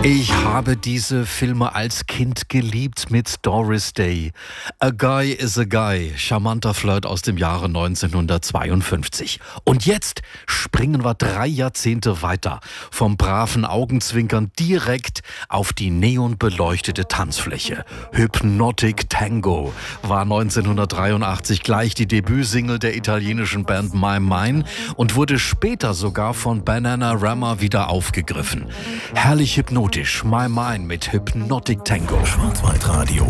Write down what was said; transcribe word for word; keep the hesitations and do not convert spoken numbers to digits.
Ich habe diese Filme als Kind geliebt mit Doris Day. A Guy is a Guy, charmanter Flirt aus dem Jahre neunzehnhundertzweiundfünfzig. Und jetzt springen wir drei Jahrzehnte weiter, vom braven Augenzwinkern direkt auf die neonbeleuchtete Tanzfläche. Hypnotic Tango war neunzehnhundertdreiundachtzig gleich die Debütsingle der italienischen Band My Mine und wurde später sogar von Bananarama wieder aufgegriffen. Herrlich hypnotisch, My Mine mit Hypnotic Tango. Schwarzwaldradio.